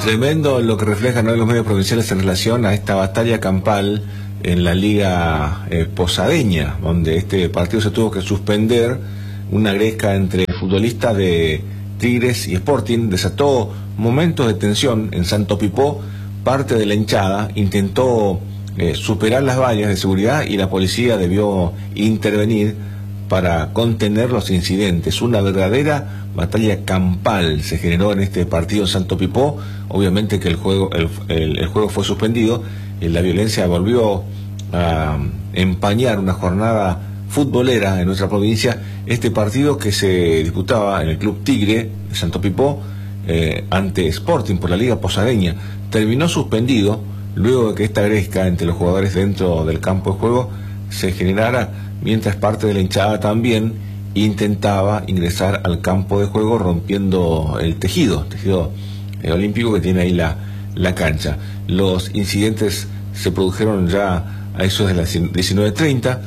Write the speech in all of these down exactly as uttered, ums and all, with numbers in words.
Tremendo lo que reflejan hoy los medios provinciales en relación a esta batalla campal en la Liga eh, Posadeña, donde este partido se tuvo que suspender. Una gresca entre futbolistas de Tigres y Sporting desató momentos de tensión en Santo Pipó. Parte de la hinchada intentó eh, superar las vallas de seguridad y la policía debió intervenir para contener los incidentes. Una verdadera batalla campal se generó en este partido en Santo Pipó. Obviamente que el juego, el, el, el juego fue suspendido y la violencia volvió a empañar una jornada futbolera en nuestra provincia. Este partido que se disputaba en el Club Tigre de Santo Pipó eh, ante Sporting por la Liga Posadeña terminó suspendido luego de que esta gresca entre los jugadores dentro del campo de juego se generara, mientras parte de la hinchada también intentaba ingresar al campo de juego rompiendo el tejido, tejido eh, olímpico que tiene ahí la, la cancha. Los incidentes se produjeron ya a eso de las diecinueve treinta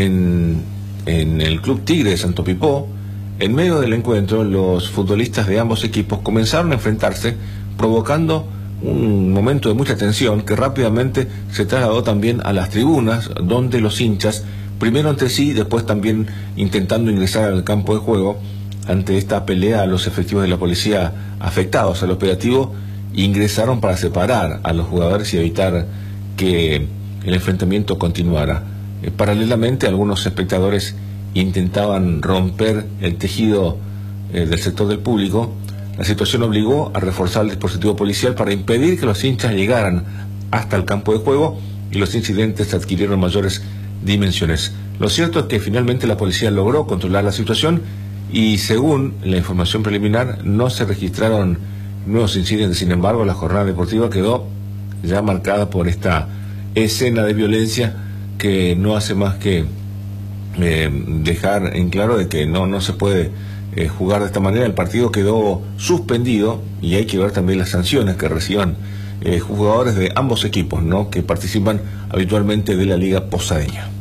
en, en el Club Tigre de Santo Pipó. En medio del encuentro, los futbolistas de ambos equipos comenzaron a enfrentarse, provocando un momento de mucha tensión que rápidamente se trasladó también a las tribunas, donde los hinchas, primero entre sí, después también intentando ingresar al campo de juego. Ante esta pelea, los efectivos de la policía afectados al operativo ingresaron para separar a los jugadores y evitar que el enfrentamiento continuara. Eh, paralelamente, algunos espectadores intentaban romper el tejido eh, del sector del público. La situación obligó a reforzar el dispositivo policial para impedir que los hinchas llegaran hasta el campo de juego y los incidentes adquirieron mayores dimensiones. Lo cierto es que finalmente la policía logró controlar la situación y, según la información preliminar, no se registraron nuevos incidentes. Sin embargo, la jornada deportiva quedó ya marcada por esta escena de violencia que no hace más que eh, dejar en claro de que no, no se puede eh, jugar de esta manera. El partido quedó suspendido y hay que ver también las sanciones que reciban eh, jugadores de ambos equipos, ¿no?, que participan habitualmente de la Liga Posadeña.